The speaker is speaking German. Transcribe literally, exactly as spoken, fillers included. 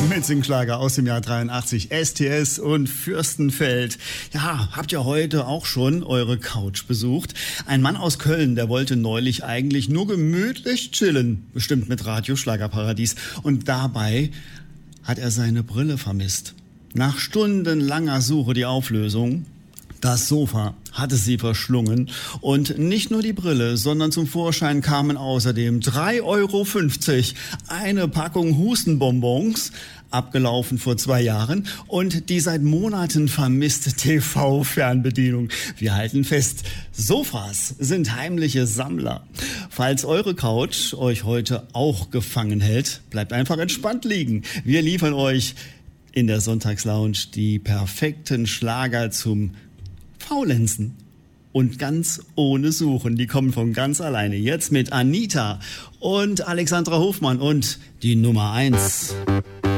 Mitsingschlager aus dem Jahr dreiundachtzig, S T S und Fürstenfeld. Ja, habt ihr heute auch schon eure Couch besucht? Ein Mann aus Köln, der wollte neulich eigentlich nur gemütlich chillen, bestimmt mit Radio Schlagerparadies. Und dabei hat er seine Brille vermisst. Nach stundenlanger Suche die Auflösung. Das Sofa hatte sie verschlungen und nicht nur die Brille, sondern zum Vorschein kamen außerdem drei Euro fünfzig, eine Packung Hustenbonbons, abgelaufen vor zwei Jahren, und die seit Monaten vermisste T V-Fernbedienung. Wir halten fest, Sofas sind heimliche Sammler. Falls eure Couch euch heute auch gefangen hält, bleibt einfach entspannt liegen. Wir liefern euch in der Sonntagslounge die perfekten Schlager zum Faulenzen und ganz ohne Suchen. Die kommen von ganz alleine. Jetzt mit Anita und Alexandra Hofmann und die Nummer eins.